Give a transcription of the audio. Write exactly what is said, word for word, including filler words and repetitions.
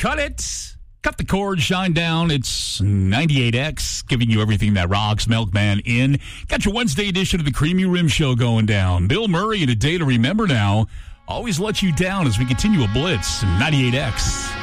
cut it. Cut the cord, shine down. It's ninety-eight X, giving you everything that rocks. Milkman in. Got your Wednesday edition of the Creamy Rim Show going down. Bill Murray and A Day to Remember Now always let you down as we continue a blitz. ninety-eight X.